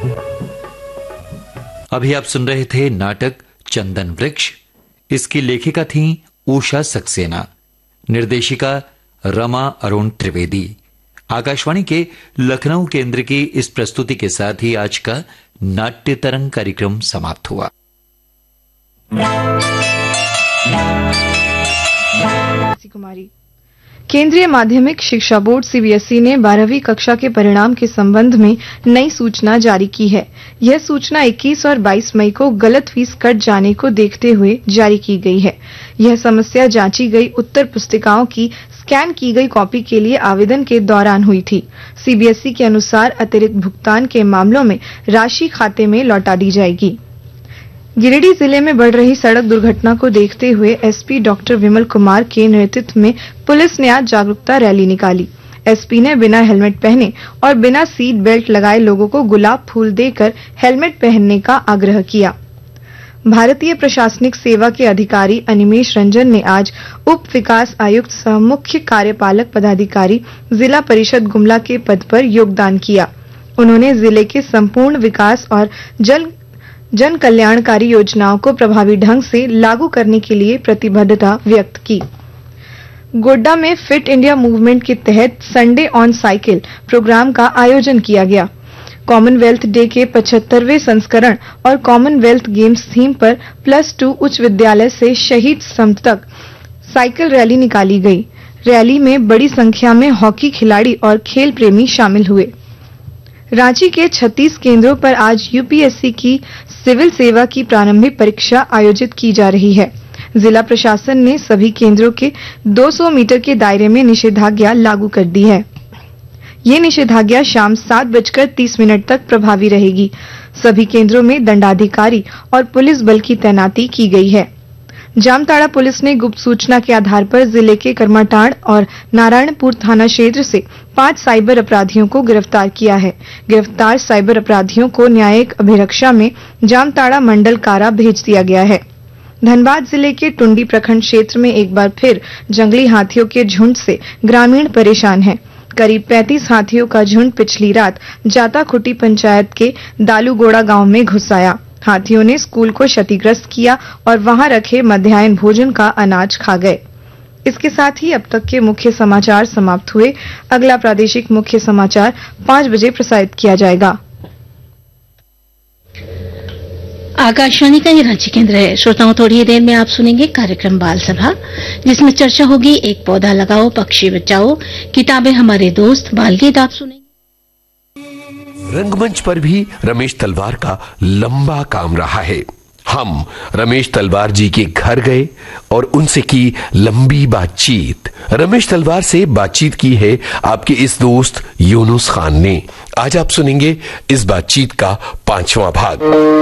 अभी आप सुन रहे थे नाटक चंदन वृक्ष। इसकी लेखिका थी उषा सक्सेना, निर्देशिका रमा अरुण त्रिवेदी। आकाशवाणी के लखनऊ केंद्र की इस प्रस्तुति के साथ ही आज का नाट्य तरंग कार्यक्रम समाप्त हुआ। कुमारी। केंद्रीय माध्यमिक शिक्षा बोर्ड सीबीएसई ने 12वीं कक्षा के परिणाम के संबंध में नई सूचना जारी की है। यह सूचना 21 और 22 मई को गलत फीस कट जाने को देखते हुए जारी की गई है। यह समस्या जांची गई उत्तर पुस्तिकाओं की स्कैन की गई कॉपी के लिए आवेदन के दौरान हुई थी। सीबीएसई के अनुसार अतिरिक्त भुगतान के मामलों में राशि खाते में लौटा दी जाएगी। गिरिडीह जिले में बढ़ रही सड़क दुर्घटना को देखते हुए एसपी डॉक्टर विमल कुमार के नेतृत्व में पुलिस ने आज जागरूकता रैली निकाली। एसपी ने बिना हेलमेट पहने और बिना सीट बेल्ट लगाए लोगों को गुलाब फूल देकर हेलमेट पहनने का आग्रह किया। भारतीय प्रशासनिक सेवा के अधिकारी अनिमेश रंजन ने आज उप विकास आयुक्त सह मुख्य कार्यपालक पदाधिकारी जिला परिषद गुमला के पद पर योगदान किया। उन्होंने जिले के संपूर्ण विकास और जन कल्याणकारी योजनाओं को प्रभावी ढंग से लागू करने के लिए प्रतिबद्धता व्यक्त की। गोड्डा में फिट इंडिया मूवमेंट के तहत संडे ऑन साइकिल प्रोग्राम का आयोजन किया गया। कॉमनवेल्थ डे के 75वें संस्करण और कॉमनवेल्थ गेम्स थीम पर +2 उच्च विद्यालय से शहीद स्तंभ तक साइकिल रैली निकाली गई। रैली में बड़ी संख्या में हॉकी खिलाड़ी और खेल प्रेमी शामिल हुए। रांची के 36 केंद्रों पर आज यूपीएससी की सिविल सेवा की प्रारंभिक परीक्षा आयोजित की जा रही है। जिला प्रशासन ने सभी केंद्रों के 200 मीटर के दायरे में निषेधाज्ञा लागू कर दी है। ये निषेधाज्ञा शाम 7:30 तक प्रभावी रहेगी। सभी केंद्रों में दंडाधिकारी और पुलिस बल की तैनाती की गई है। जामताड़ा पुलिस ने गुप्त सूचना के आधार पर जिले के करमाटांड़ और नारायणपुर थाना क्षेत्र से 5 साइबर अपराधियों को गिरफ्तार किया है। गिरफ्तार साइबर अपराधियों को न्यायिक अभिरक्षा में जामताड़ा मंडल कारा भेज दिया गया है। धनबाद जिले के टुंडी प्रखंड क्षेत्र में एक बार फिर जंगली हाथियों के झुंड से ग्रामीण परेशान हैं। करीब 35 हाथियों का झुंड पिछली रात जाताखुटी पंचायत के दालूगोड़ा गांव में घुस आया। हाथियों ने स्कूल को क्षतिग्रस्त किया और वहां रखे मध्याह्न भोजन का अनाज खा गए। इसके साथ ही अब तक के मुख्य समाचार समाप्त हुए। अगला प्रादेशिक मुख्य समाचार 5 बजे प्रसारित किया जाएगा। आकाशवाणी का ये रांची केंद्र है। श्रोताओं, थोड़ी ही देर में आप सुनेंगे कार्यक्रम बाल सभा, जिसमें चर्चा होगी एक पौधा लगाओ पक्षी बचाओ, किताबें हमारे दोस्त, बाल गीत आप सुनेंगे। रंगमंच पर भी रमेश तलवार का लंबा काम रहा है। हम रमेश तलवार जी के घर गए और उनसे की लंबी बातचीत। रमेश तलवार से बातचीत की है आपके इस दोस्त यूनुस खान ने। आज आप सुनेंगे इस बातचीत का 5वां भाग।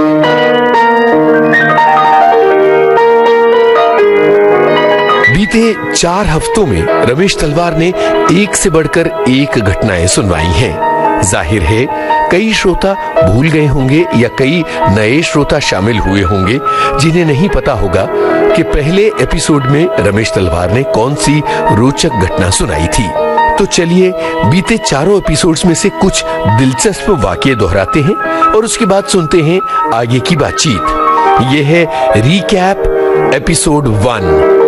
बीते 4 हफ्तों में रमेश तलवार ने एक से बढ़कर एक घटनाएं सुनवाई हैं। जाहिर है कई श्रोता भूल गए होंगे या कई नए श्रोता शामिल हुए होंगे जिन्हें नहीं पता होगा कि पहले एपिसोड में रमेश तलवार ने कौन सी रोचक घटना सुनाई थी। तो चलिए बीते 4 एपिसोड्स में से कुछ दिलचस्प वाकये दोहराते हैं और उसके बाद सुनते हैं आगे की बातचीत। यह है रिकैप एपिसोड 1।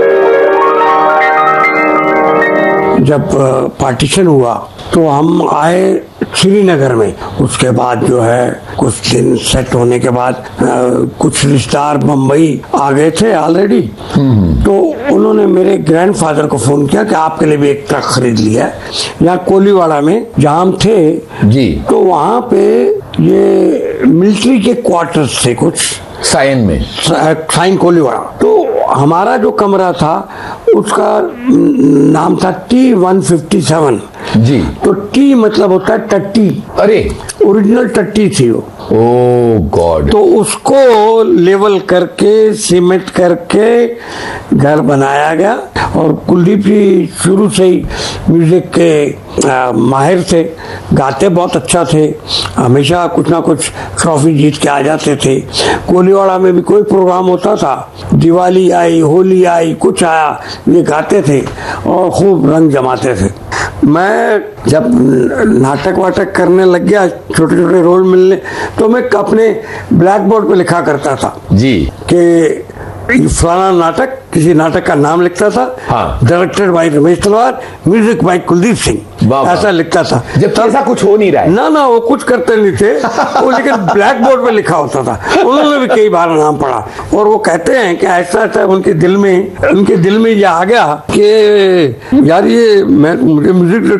जब पार्टीशन हुआ तो हम आए श्रीनगर में। उसके बाद जो है कुछ दिन सेट होने के बाद कुछ रिश्तेदार बम्बई आ गए थे ऑलरेडी। तो उन्होंने मेरे ग्रैंडफादर को फोन किया कि आपके लिए भी एक ट्रक खरीद लिया है। यहाँ कोलीवाड़ा में जहाँ हम थे जी, तो वहाँ पे ये मिलिट्री के क्वार्टर्स थे कुछ साइन कोलीवाड़ा। तो हमारा जो कमरा था उसका नाम था T157 जी। तो टी मतलब होता है टट्टी। अरे ओरिजिनल टट्टी थी वो। ओ गॉड। तो उसको लेवल करके सीमेंट करके घर बनाया गया। और कुलदीप जी शुरू से ही म्यूजिक के माहिर थे, गाते बहुत अच्छा थे, हमेशा कुछ ना कुछ ट्रॉफी जीत के आ जाते थे। कोलीवाड़ा में भी कोई प्रोग्राम होता था, दिवाली आई, होली आई, कुछ आया, ये गाते थे और खूब रंग जमाते थे। मैं जब नाटक वाटक करने लग गया, छोटे छोटे रोल मिलने, तो मैं अपने ब्लैक बोर्ड पे लिखा करता था जी कि फलाना नाटक, किसी नाटक का नाम लिखता था, हाँ। डायरेक्टेड बाय रमेश तलवार, म्यूजिक बाय कुलदीप सिंह, ऐसा लिखता था। जब ऐसा कुछ हो नहीं रहा है ना वो कुछ करते नहीं थे वो, लेकिन ब्लैक बोर्ड पे लिखा होता था। उन्होंने भी कई बार नाम पढ़ा और वो कहते हैं कि ऐसा ऐसा उनके दिल में ये आ गया कि यार ये मुझे म्यूजिक